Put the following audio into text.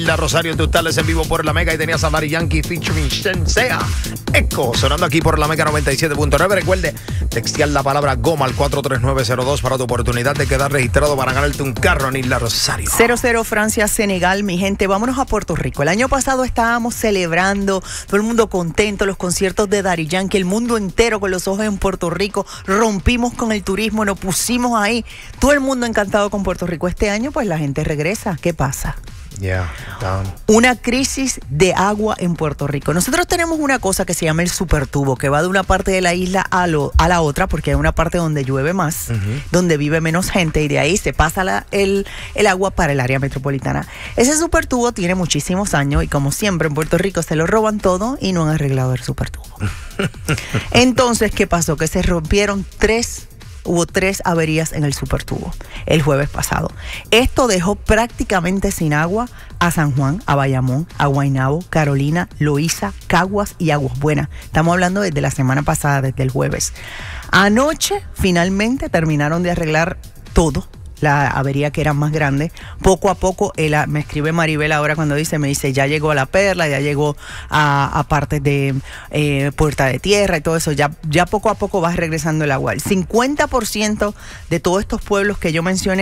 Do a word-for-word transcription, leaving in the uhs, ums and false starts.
La Rosario, tus tardes en vivo por la Mega y tenías a Daddy Yankee featuring Shensea Echo sonando aquí por la Mega noventa y siete punto nueve. Recuerde textear la palabra goma al cuatro tres nueve cero dos para tu oportunidad de quedar registrado para ganarte un carro en Isla Rosario. cero cero Francia, Senegal, mi gente. Vámonos a Puerto Rico. El año pasado estábamos celebrando, todo el mundo contento, los conciertos de Daddy Yankee, el mundo entero con los ojos en Puerto Rico. Rompimos con el turismo, nos pusimos ahí. Todo el mundo encantado con Puerto Rico. Este año, pues la gente regresa. ¿Qué pasa? Yeah, down. Una crisis de agua en Puerto Rico. Nosotros tenemos una cosa que se llama el supertubo, que va de una parte de la isla a, lo, a la otra, porque hay una parte donde llueve más, uh-huh. donde vive menos gente, y de ahí se pasa la, el, el agua para el área metropolitana. Ese supertubo tiene muchísimos años y, como siempre en Puerto Rico, se lo roban todo y no han arreglado el supertubo. Entonces, ¿qué pasó? Que se rompieron tres Hubo tres averías en el supertubo el jueves pasado. Esto dejó prácticamente sin agua a San Juan, a Bayamón, a Guaynabo, Carolina, Loíza, Caguas y Aguas Buenas. Estamos hablando desde la semana pasada, desde el jueves. Anoche finalmente terminaron de arreglar todo. La avería que era más grande. Poco a poco, él, me escribe Maribel ahora cuando dice, me dice, ya llegó a La Perla, ya llegó a, a partes de eh, Puerta de Tierra y todo eso. Ya, ya poco a poco va regresando el agua. El cincuenta por ciento de todos estos pueblos que yo mencioné